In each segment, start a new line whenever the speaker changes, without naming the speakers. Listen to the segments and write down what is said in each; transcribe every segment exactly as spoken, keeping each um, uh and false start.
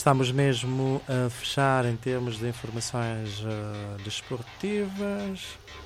Estamos mesmo a fechar em termos de informações uh, desportivas.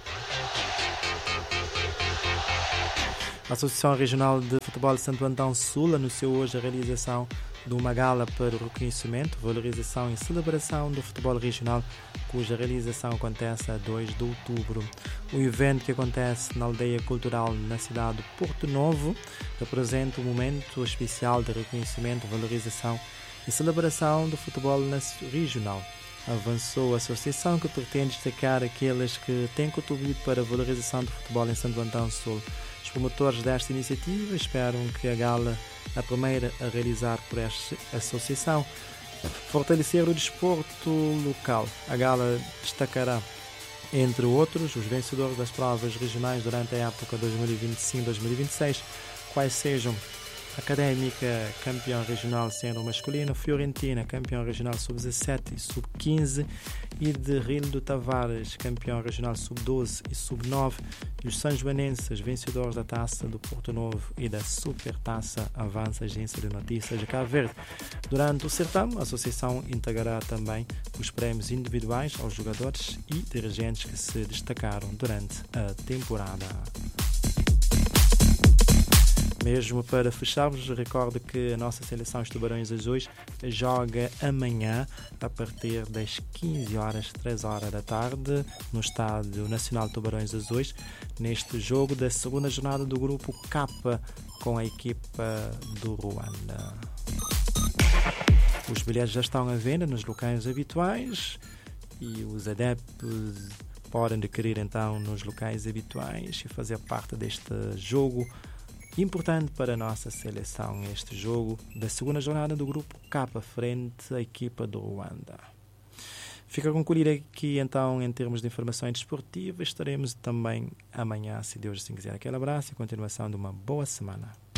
A Associação Regional de Futebol de Santo Antão Sul anunciou hoje a realização de uma gala para o reconhecimento, valorização e celebração do futebol regional, cuja realização acontece a dois de outubro. O evento, que acontece na Aldeia Cultural na cidade de Porto Novo, representa um momento especial de reconhecimento, valorização e celebração do futebol regional. Avançou a associação, que pretende destacar aqueles que têm contribuído para a valorização do futebol em Santo Antão Sul. Os promotores desta iniciativa esperam que a gala, a primeira a realizar por esta associação, fortalecer o desporto local. A gala destacará, entre outros, os vencedores das provas regionais durante a época dois mil e vinte e cinco dois mil e vinte e seis, quais sejam Académica, campeão regional sendo masculino, Fiorentina, campeão regional sub dezassete e sub quinze, e de Rio do Tavares, campeão regional sub doze e sub nove, e os sanjoanenses, vencedores da Taça do Porto Novo e da Supertaça, avança a agência de notícias de Cabo Verde. Durante o certame, a associação integrará também os prémios individuais aos jogadores e dirigentes que se destacaram durante a temporada. Mesmo para fecharmos, recordo que a nossa seleção, os Tubarões Azuis, joga amanhã a partir das quinze horas, três horas da tarde, no Estádio Nacional Tubarões Azuis, neste jogo da segunda jornada do Grupo K com a equipa do Ruanda. Os bilhetes já estão à venda nos locais habituais e os adeptos podem adquirir então nos locais habituais e fazer parte deste jogo importante para a nossa seleção, este jogo da segunda jornada do Grupo K frente à equipa do Ruanda. Fica a concluir aqui então em termos de informações desportivas. Estaremos também amanhã, se Deus assim quiser. Aquele abraço e continuação de uma boa semana.